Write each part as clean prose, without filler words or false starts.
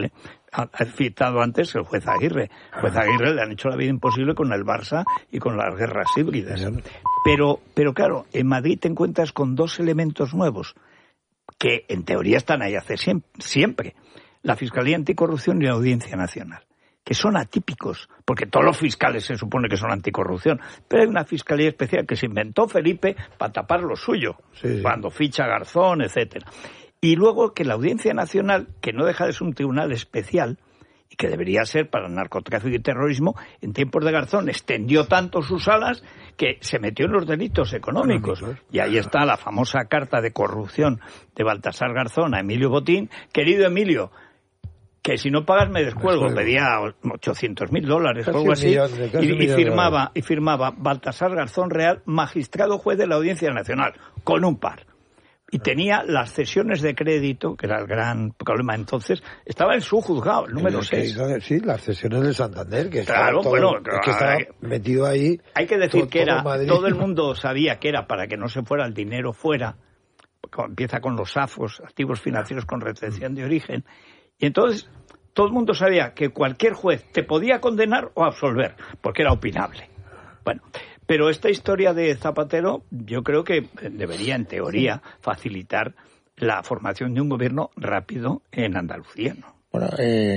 imposible. Ha citado antes el juez Aguirre. El juez Aguirre le han hecho la vida imposible con el Barça y con las guerras híbridas. Pero claro, en Madrid te encuentras con dos elementos nuevos que en teoría están ahí hace siempre. La Fiscalía Anticorrupción y la Audiencia Nacional, que son atípicos, porque todos los fiscales se supone que son anticorrupción, pero hay una fiscalía especial que se inventó Felipe para tapar lo suyo, cuando ficha a Garzón, etcétera. Y luego que la Audiencia Nacional, que no deja de ser un tribunal especial, y que debería ser para el narcotráfico y terrorismo, en tiempos de Garzón extendió tanto sus alas que se metió en los delitos económicos. Y ahí está la famosa carta de corrupción de Baltasar Garzón a Emilio Botín. Querido Emilio, que si no pagas me descuelgo. Pedía $800,000 o algo así, y firmaba Baltasar Garzón Real, magistrado juez de la Audiencia Nacional, con un par. Y tenía las cesiones de crédito, que era el gran problema entonces, estaba en su juzgado, el número 6. Sí, las cesiones del Santander, que claro, que estaba metido ahí. Hay que decir que era, todo el mundo sabía que era para que no se fuera el dinero fuera, empieza con los AFOS, activos financieros con retención de origen, y entonces todo el mundo sabía que cualquier juez te podía condenar o absolver, porque era opinable. Bueno, pero esta historia de Zapatero yo creo que debería, en teoría, facilitar la formación de un gobierno rápido en Andalucía, ¿no? Bueno,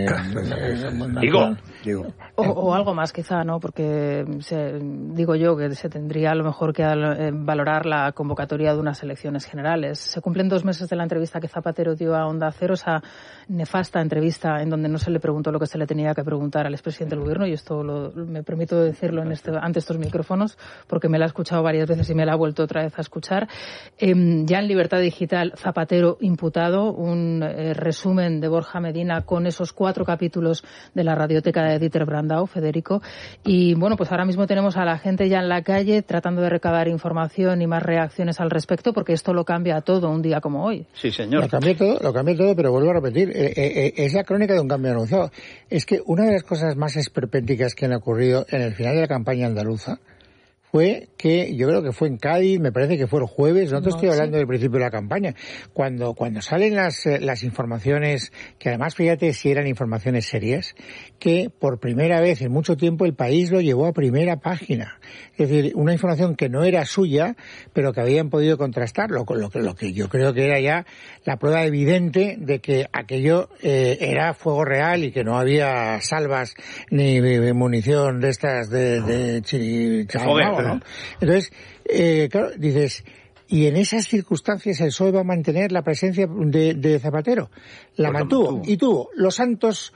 digo. O algo más quizá, ¿no? Porque digo yo que se tendría a lo mejor que valorar la convocatoria de unas elecciones generales. Se cumplen 2 meses de la entrevista que Zapatero dio a Onda Cero, esa nefasta entrevista en donde no se le preguntó lo que se le tenía que preguntar al expresidente del gobierno, y esto me permito decirlo ante estos micrófonos porque me la he escuchado varias veces y me la ha vuelto otra vez a escuchar. Ya en Libertad Digital, Zapatero imputado, un resumen de Borja Medina con esos 4 capítulos de la radioteca de Dieter Brandau, Federico. Y bueno, pues ahora mismo tenemos a la gente ya en la calle tratando de recabar información y más reacciones al respecto, porque esto lo cambia todo un día como hoy. Sí, señor. Lo cambia todo, pero vuelvo a repetir, es la crónica de un cambio anunciado. Es que una de las cosas más esperpénticas que han ocurrido en el final de la campaña andaluza fue que, yo creo que fue en Cádiz, me parece que fue el jueves, no te estoy hablando del principio de la campaña, cuando salen las informaciones, que además fíjate si eran informaciones serias, que por primera vez en mucho tiempo el País lo llevó a primera página. Es decir, una información que no era suya, pero que habían podido contrastarlo, con lo que yo creo que era ya la prueba evidente de que aquello era fuego real y que no había salvas ni munición de estas de chirichango, ¿no? Entonces, claro, dices, y en esas circunstancias el PSOE va a mantener la presencia de Zapatero. La mantuvo y tuvo los santos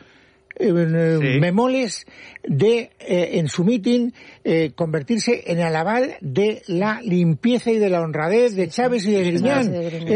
memoles de en su mitin convertirse en el aval de la limpieza y de la honradez de Chávez y de Griñán.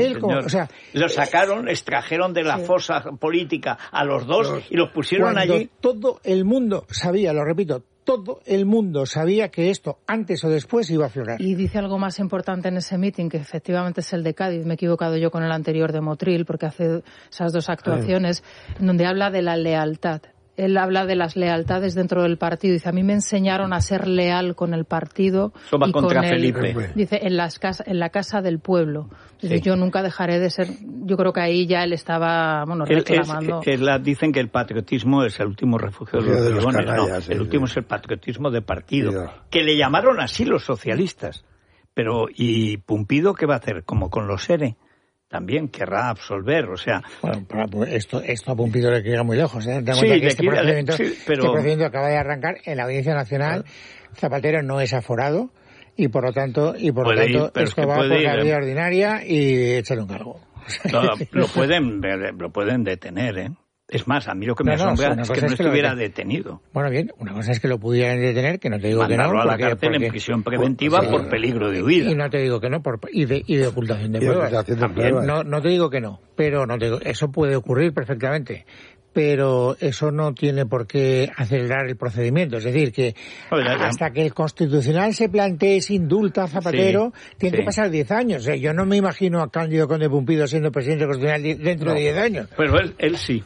Lo sacaron, extrajeron de la fosa política a los dos y los pusieron allí. Todo el mundo sabía, lo repito, todo el mundo sabía que esto, antes o después, iba a aflorar. Y dice algo más importante en ese mitin, que efectivamente es el de Cádiz. Me he equivocado yo con el anterior de Motril, porque hace esas 2 actuaciones, en donde habla de la lealtad. Él habla de las lealtades dentro del partido. Dice, a mí me enseñaron a ser leal con el partido. Eso va y contra con Felipe. Dice, en la casa del pueblo. Dice, yo nunca dejaré de ser... Yo creo que ahí ya él estaba, reclamando... Dicen que el patriotismo es el último refugio de los bribones. El último es el patriotismo de partido. Que le llamaron así los socialistas. Pero, ¿y Pumpido qué va a hacer? Como con los ERE. También querrá absolver, o sea... Bueno, esto a Pumpido le queda muy lejos, ¿eh? Este procedimiento acaba de arrancar en la Audiencia Nacional. Zapatero no es aforado y por lo tanto esto va por la vía ordinaria y echarle un cargo. Lo pueden detener, ¿eh? Es más, a mí lo que me asombra es que no estuviera detenido. Bueno, bien, una cosa es que lo pudieran detener, que no te digo que no. Mandarlo a la cárcel en prisión preventiva por peligro de huida. Y no te digo que no, y de ocultación de pruebas. No te digo que no, pero no te digo, eso puede ocurrir perfectamente. Pero eso no tiene por qué acelerar el procedimiento. Es decir, que hasta que el Constitucional se plantee sin indulta a Zapatero, tiene que pasar 10 años. O sea, yo no me imagino a Cándido Conde Pumpido siendo presidente constitucional dentro de 10 años. Pero él sí.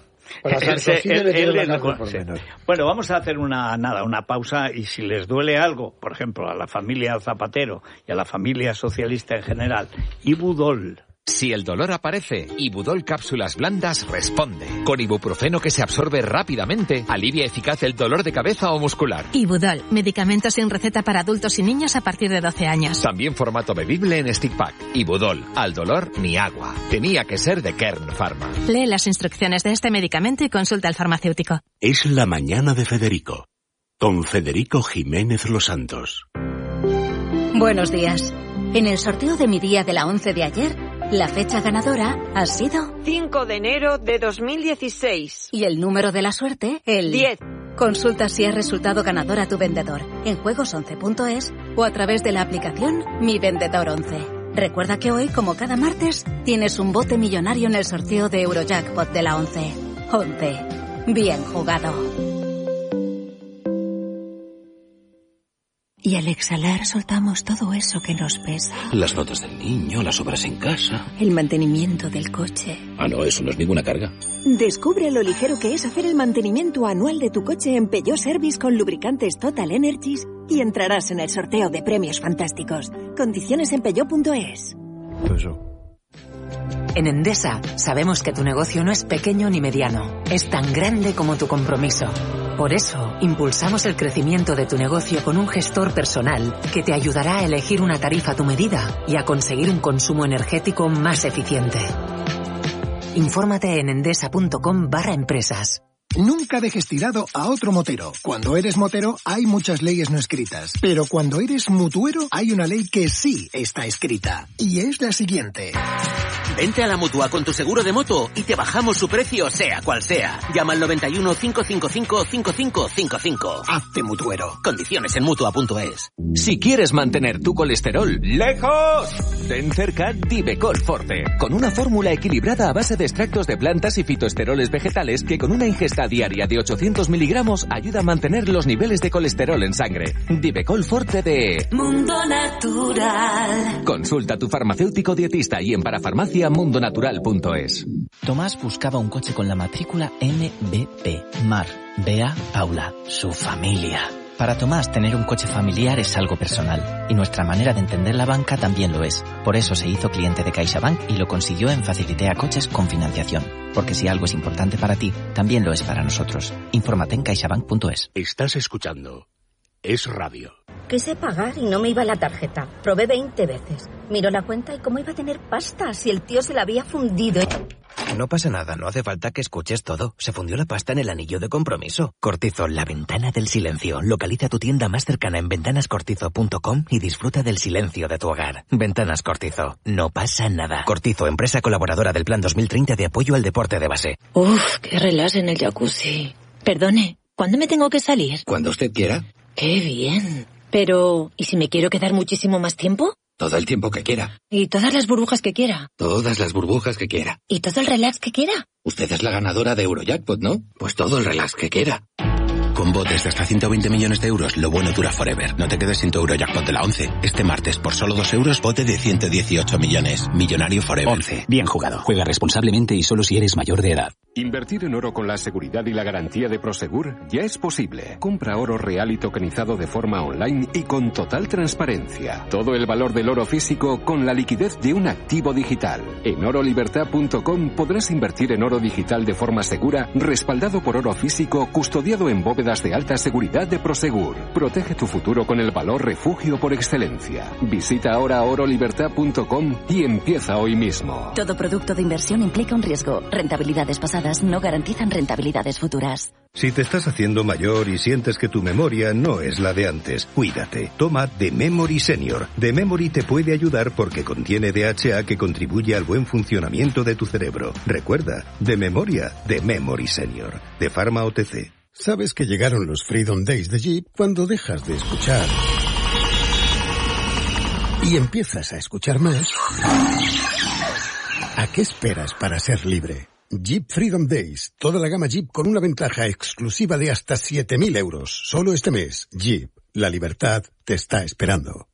Bueno, vamos a hacer una pausa, y si les duele algo, por ejemplo, a la familia Zapatero y a la familia socialista en general, Ibudol, Si el dolor aparece, Ibudol Cápsulas Blandas responde. Con ibuprofeno que se absorbe rápidamente, alivia eficaz el dolor de cabeza o muscular. Ibudol, medicamento sin receta para adultos y niños a partir de 12 años. También formato bebible en stick pack. Ibudol, al dolor ni agua. Tenía que ser de Kern Pharma. Lee las instrucciones de este medicamento y consulta al farmacéutico. Es la mañana de Federico, con Federico Jiménez Los Santos. Buenos días. En el sorteo de mi día de la 11 de ayer, la fecha ganadora ha sido 5 de enero de 2016. Y el número de la suerte, el 10. Consulta si has resultado ganador a tu vendedor en juegos11.es o a través de la aplicación Mi Vendedor 11. Recuerda que hoy, como cada martes, tienes un bote millonario en el sorteo de Eurojackpot de la 11. 11. Bien jugado. Y al exhalar soltamos todo eso que nos pesa. Las notas del niño, las obras en casa. El mantenimiento del coche. Ah, no, eso no es ninguna carga. Descubre lo ligero que es hacer el mantenimiento anual de tu coche en Peugeot Service con lubricantes Total Energies y entrarás en el sorteo de premios fantásticos. Condiciones en peugeot.es. En Endesa sabemos que tu negocio no es pequeño ni mediano, es tan grande como tu compromiso. Por eso, impulsamos el crecimiento de tu negocio con un gestor personal que te ayudará a elegir una tarifa a tu medida y a conseguir un consumo energético más eficiente. Infórmate en endesa.com/empresas. Nunca dejes tirado a otro motero. Cuando eres motero hay muchas leyes no escritas, pero cuando eres mutuero hay una ley que sí está escrita, y es la siguiente. Vente a la Mutua con tu seguro de moto y te bajamos su precio sea cual sea. Llama al 91 555 5555. Hazte mutuero. Condiciones en Mutua.es. Si quieres mantener tu colesterol lejos, ten cerca Divecol Forte, con una fórmula equilibrada a base de extractos de plantas y fitoesteroles vegetales que con una ingesta diaria de 800 miligramos ayuda a mantener los niveles de colesterol en sangre. Divecol Forte de Mundo Natural. Consulta a tu farmacéutico dietista y en parafarmaciamundonatural.es. Tomás buscaba un coche con la matrícula MBP. Mar, Bea, Paula, su familia. Para Tomás, tener un coche familiar es algo personal, y nuestra manera de entender la banca también lo es. Por eso se hizo cliente de CaixaBank y lo consiguió en Facilitea Coches con financiación. Porque si algo es importante para ti, también lo es para nosotros. Infórmate en caixabank.es. Estás escuchando Es Radio. Quise pagar y no me iba la tarjeta. Probé 20 veces. Miró la cuenta y cómo iba a tener pasta si el tío se la había fundido. No pasa nada, no hace falta que escuches todo. Se fundió la pasta en el anillo de compromiso. Cortizo, la ventana del silencio. Localiza tu tienda más cercana en ventanascortizo.com y disfruta del silencio de tu hogar. Ventanas Cortizo. No pasa nada. Cortizo, empresa colaboradora del Plan 2030 de apoyo al deporte de base. Uf, qué relax en el jacuzzi. Perdone, ¿cuándo me tengo que salir? Cuando usted quiera. ¡Qué bien! Pero, ¿y si me quiero quedar muchísimo más tiempo? Todo el tiempo que quiera. ¿Y todas las burbujas que quiera? Todas las burbujas que quiera. ¿Y todo el relax que quiera? Usted es la ganadora de Eurojackpot, ¿no? Pues todo el relax que quiera. Con botes de hasta 120 millones de euros, lo bueno dura forever. No te quedes sin tu Eurojackpot de la 11. Este martes, por solo 2 euros, bote de 118 millones. Millonario forever. 11. Bien jugado. Juega responsablemente y solo si eres mayor de edad. Invertir en oro con la seguridad y la garantía de Prosegur ya es posible. Compra oro real y tokenizado de forma online y con total transparencia. Todo el valor del oro físico con la liquidez de un activo digital. En orolibertad.com podrás invertir en oro digital de forma segura, respaldado por oro físico, custodiado en bóvedas de alta seguridad de Prosegur. Protege tu futuro con el valor refugio por excelencia. Visita ahora orolibertad.com y empieza hoy mismo. Todo producto de inversión implica un riesgo. Rentabilidades pasadas no garantizan rentabilidades futuras. Si te estás haciendo mayor y sientes que tu memoria no es la de antes, cuídate. Toma The Memory Senior. The Memory te puede ayudar porque contiene DHA que contribuye al buen funcionamiento de tu cerebro. Recuerda, de memoria, The Memory Senior. De Pharma OTC. Sabes que llegaron los Freedom Days de Jeep cuando dejas de escuchar y empiezas a escuchar más. ¿A qué esperas para ser libre? Jeep Freedom Days. Toda la gama Jeep con una ventaja exclusiva de hasta 7.000 euros. Solo este mes. Jeep. La libertad te está esperando.